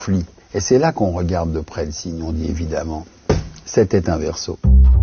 conflit. Et c'est là qu'on regarde de près le signe, on dit évidemment, c'était un Verseau.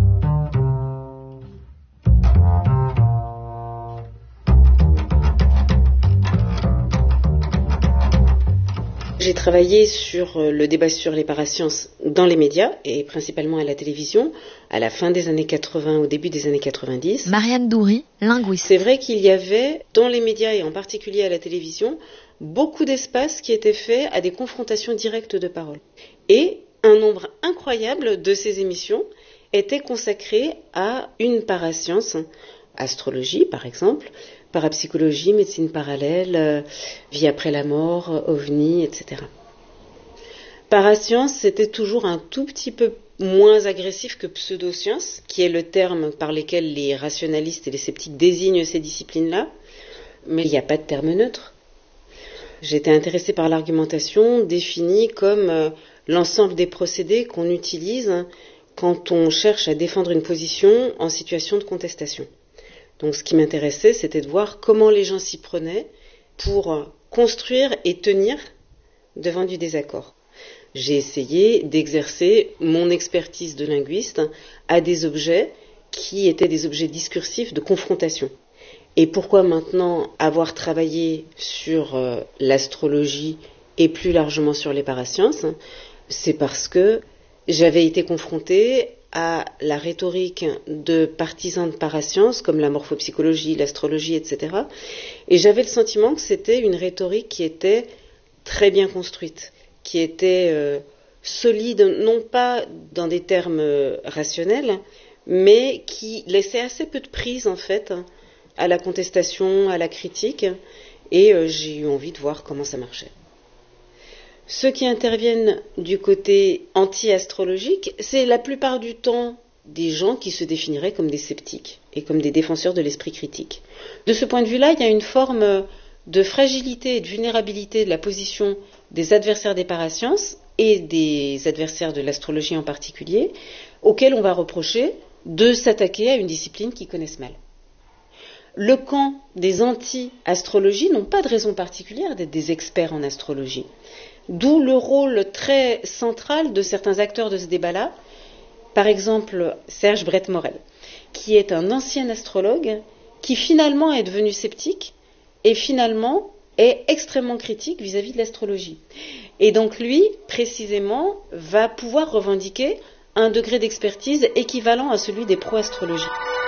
J'ai travaillé sur le débat sur les parasciences dans les médias et principalement à la télévision à la fin des années 80, au début des années 90. Marianne Doury, linguiste. C'est vrai qu'il y avait dans les médias et en particulier à la télévision beaucoup d'espace qui était fait à des confrontations directes de parole. Et un nombre incroyable de ces émissions étaient consacrées à une parascience, astrologie par exemple, parapsychologie, médecine parallèle, vie après la mort, ovni, etc. Parascience, c'était toujours un tout petit peu moins agressif que pseudoscience, qui est le terme par lequel les rationalistes et les sceptiques désignent ces disciplines-là, mais il n'y a pas de terme neutre. J'étais intéressée par l'argumentation définie comme l'ensemble des procédés qu'on utilise quand on cherche à défendre une position en situation de contestation. Donc ce qui m'intéressait, c'était de voir comment les gens s'y prenaient pour construire et tenir devant du désaccord. J'ai essayé d'exercer mon expertise de linguiste à des objets qui étaient des objets discursifs de confrontation. Et pourquoi maintenant avoir travaillé sur l'astrologie et plus largement sur les parasciences ? C'est parce que j'avais été confrontée à la rhétorique de partisans de parasciences comme la morphopsychologie, l'astrologie, etc. Et j'avais le sentiment que c'était une rhétorique qui était très bien construite, qui était solide, non pas dans des termes rationnels, mais qui laissait assez peu de prise en fait à la contestation, à la critique, et j'ai eu envie de voir comment ça marchait. Ceux qui interviennent du côté anti-astrologique, c'est la plupart du temps des gens qui se définiraient comme des sceptiques et comme des défenseurs de l'esprit critique. De ce point de vue-là, il y a une forme de fragilité et de vulnérabilité de la position des adversaires des parasciences et des adversaires de l'astrologie en particulier, auxquels on va reprocher de s'attaquer à une discipline qu'ils connaissent mal. Le camp des anti-astrologie n'ont pas de raison particulière d'être des experts en astrologie. D'où le rôle très central de certains acteurs de ce débat-là, par exemple Serge Brett-Morel, qui est un ancien astrologue qui finalement est devenu sceptique et finalement est extrêmement critique vis-à-vis de l'astrologie. Et donc lui, précisément, va pouvoir revendiquer un degré d'expertise équivalent à celui des pro-astrologie.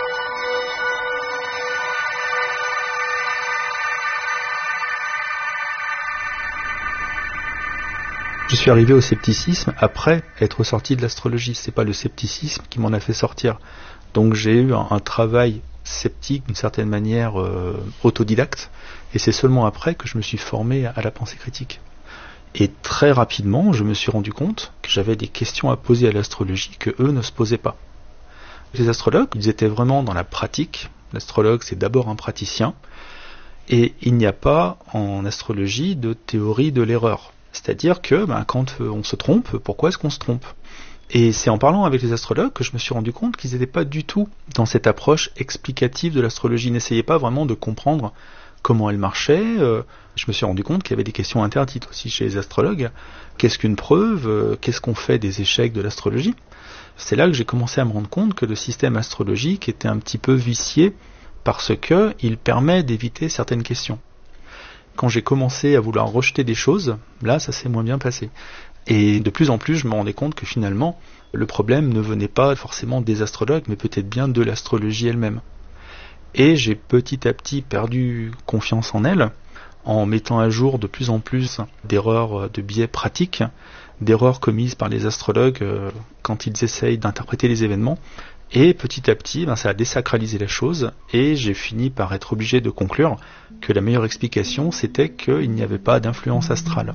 Je suis arrivé au scepticisme après être sorti de l'astrologie. C'est pas le scepticisme qui m'en a fait sortir. Donc j'ai eu un travail sceptique d'une certaine manière autodidacte, et c'est seulement après que je me suis formé à la pensée critique. Et très rapidement, je me suis rendu compte que j'avais des questions à poser à l'astrologie que eux ne se posaient pas. Les astrologues, ils étaient vraiment dans la pratique. L'astrologue, c'est d'abord un praticien, et il n'y a pas en astrologie de théorie de l'erreur. C'est-à-dire que quand on se trompe, pourquoi est-ce qu'on se trompe ? Et c'est en parlant avec les astrologues que je me suis rendu compte qu'ils n'étaient pas du tout dans cette approche explicative de l'astrologie. Ils n'essayaient pas vraiment de comprendre comment elle marchait. Je me suis rendu compte qu'il y avait des questions interdites aussi chez les astrologues. Qu'est-ce qu'une preuve ? Qu'est-ce qu'on fait des échecs de l'astrologie ? C'est là que j'ai commencé à me rendre compte que le système astrologique était un petit peu vicié parce qu'il permet d'éviter certaines questions. Quand j'ai commencé à vouloir rejeter des choses, là, ça s'est moins bien passé. Et de plus en plus, je me rendais compte que finalement, le problème ne venait pas forcément des astrologues, mais peut-être bien de l'astrologie elle-même. Et j'ai petit à petit perdu confiance en elle, en mettant à jour de plus en plus d'erreurs, de biais pratiques, d'erreurs commises par les astrologues quand ils essayent d'interpréter les événements. Et petit à petit, ça a désacralisé la chose, et j'ai fini par être obligé de conclure que la meilleure explication, c'était qu'il n'y avait pas d'influence astrale.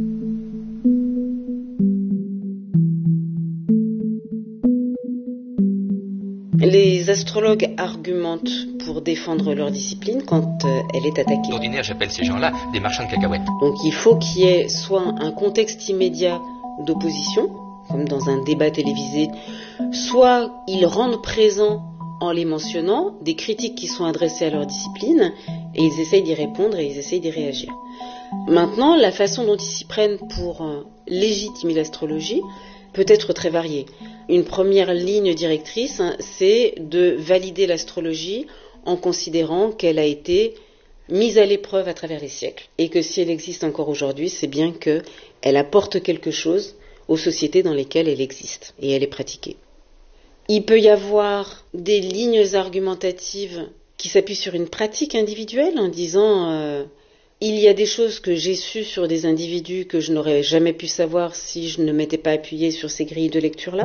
Les astrologues argumentent pour défendre leur discipline quand elle est attaquée. D'ordinaire, j'appelle ces gens-là des marchands de cacahuètes. Donc il faut qu'il y ait soit un contexte immédiat d'opposition, comme dans un débat télévisé, soit ils rendent présent en les mentionnant des critiques qui sont adressées à leur discipline et ils essayent d'y répondre et ils essayent d'y réagir. Maintenant, la façon dont ils s'y prennent pour légitimer l'astrologie peut être très variée. Une première ligne directrice, c'est de valider l'astrologie en considérant qu'elle a été mise à l'épreuve à travers les siècles et que si elle existe encore aujourd'hui, c'est bien qu'elle apporte quelque chose aux sociétés dans lesquelles elle existe et elle est pratiquée. Il peut y avoir des lignes argumentatives qui s'appuient sur une pratique individuelle en disant il y a des choses que j'ai sues sur des individus que je n'aurais jamais pu savoir si je ne m'étais pas appuyée sur ces grilles de lecture-là.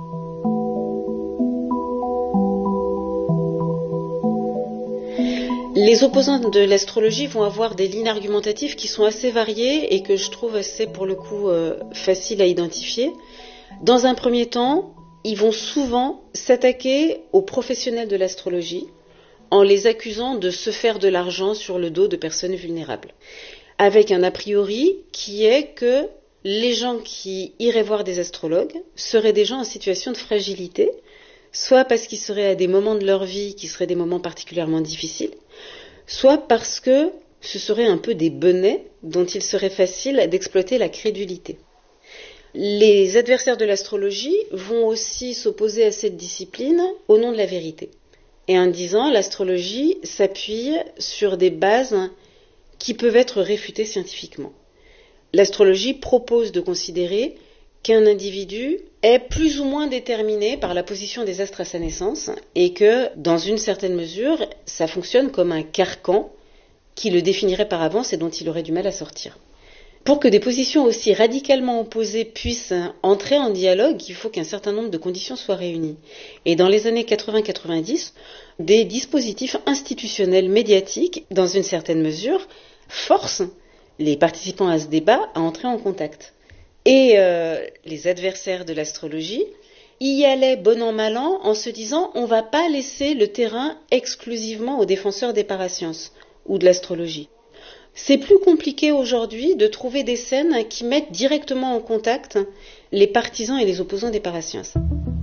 Les opposants de l'astrologie vont avoir des lignes argumentatives qui sont assez variées et que je trouve assez, pour le coup, faciles à identifier. Dans un premier temps, ils vont souvent s'attaquer aux professionnels de l'astrologie en les accusant de se faire de l'argent sur le dos de personnes vulnérables, avec un a priori qui est que les gens qui iraient voir des astrologues seraient des gens en situation de fragilité, soit parce qu'ils seraient à des moments de leur vie qui seraient des moments particulièrement difficiles, soit parce que ce seraient un peu des benets dont il serait facile d'exploiter la crédulité. Les adversaires de l'astrologie vont aussi s'opposer à cette discipline au nom de la vérité. Et en disant, l'astrologie s'appuie sur des bases qui peuvent être réfutées scientifiquement. L'astrologie propose de considérer qu'un individu est plus ou moins déterminé par la position des astres à sa naissance et que, dans une certaine mesure, ça fonctionne comme un carcan qui le définirait par avance et dont il aurait du mal à sortir. Pour que des positions aussi radicalement opposées puissent entrer en dialogue, il faut qu'un certain nombre de conditions soient réunies. Et dans les années 80-90, des dispositifs institutionnels médiatiques, dans une certaine mesure, forcent les participants à ce débat à entrer en contact. Et les adversaires de l'astrologie y allaient bon an mal an en se disant on ne va pas laisser le terrain exclusivement aux défenseurs des parasciences ou de l'astrologie. C'est plus compliqué aujourd'hui de trouver des scènes qui mettent directement en contact les partisans et les opposants des parasciences.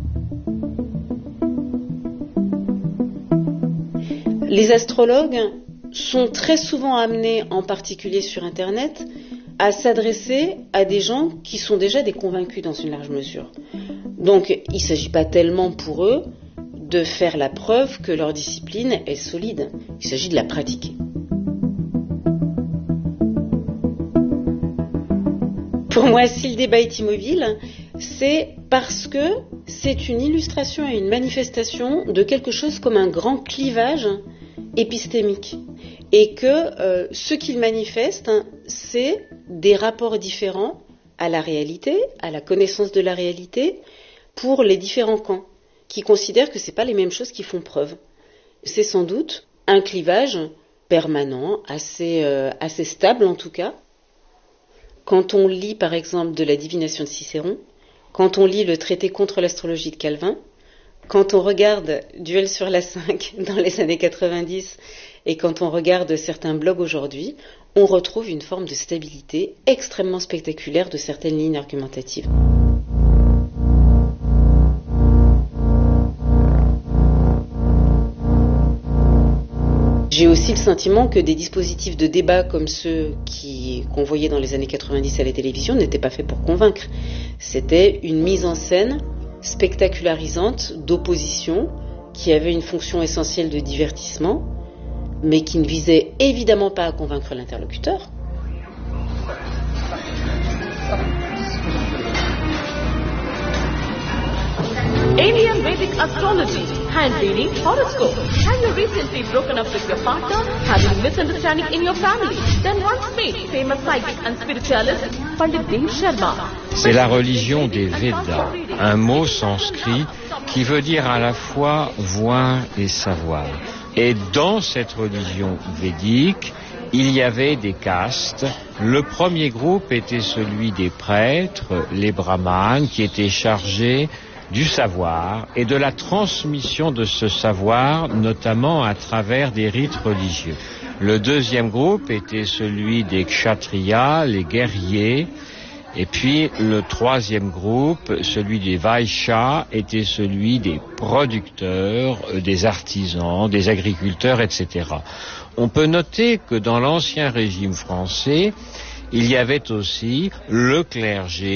Les astrologues sont très souvent amenés, en particulier sur Internet, à s'adresser à des gens qui sont déjà des convaincus dans une large mesure. Donc, il ne s'agit pas tellement pour eux de faire la preuve que leur discipline est solide. Il s'agit de la pratiquer. Pour moi, si le débat est immobile, c'est parce que c'est une illustration et une manifestation de quelque chose comme un grand clivage épistémique. Et que ce qu'il manifeste, c'est des rapports différents à la réalité, à la connaissance de la réalité, pour les différents camps, qui considèrent que ce n'est pas les mêmes choses qui font preuve. C'est sans doute un clivage permanent, assez stable en tout cas. Quand on lit par exemple de la divination de Cicéron, quand on lit le traité contre l'astrologie de Calvin, quand on regarde Duel sur la 5 dans les années 90 et quand on regarde certains blogs aujourd'hui, on retrouve une forme de stabilité extrêmement spectaculaire de certaines lignes argumentatives. J'ai aussi le sentiment que des dispositifs de débat comme ceux qu'on voyait dans les années 90 à la télévision n'étaient pas faits pour convaincre. C'était une mise en scène spectacularisante d'opposition qui avait une fonction essentielle de divertissement, mais qui ne visait évidemment pas à convaincre l'interlocuteur. Alien Vedic Astrology, Hand Reading Horoscope. Have you recently broken up with your partner? Having misunderstanding in your family? Then once meet famous psychic and spiritualist Pandit Dev Sharma. C'est la religion des Védas, un mot sanskrit qui veut dire à la fois voir et savoir. Et dans cette religion védique, il y avait des castes. Le premier groupe était celui des prêtres, les brahmanes, qui étaient chargés du savoir et de la transmission de ce savoir, notamment à travers des rites religieux. Le deuxième groupe était celui des kshatriyas, les guerriers, et puis le troisième groupe, celui des vaishyas, était celui des producteurs, des artisans, des agriculteurs, etc. On peut noter que dans l'ancien régime français, il y avait aussi le clergé